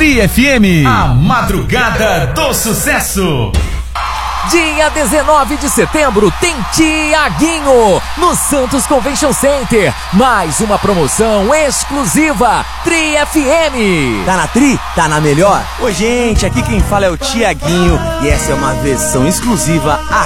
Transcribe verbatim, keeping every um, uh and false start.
Tri F M, a madrugada do sucesso. Dia dezenove de setembro tem Tiaguinho no Santos Convention Center. Mais uma promoção exclusiva Tri F M. Tá na Tri? Tá na melhor? Ô gente, aqui quem fala é o Tiaguinho e essa é uma versão exclusiva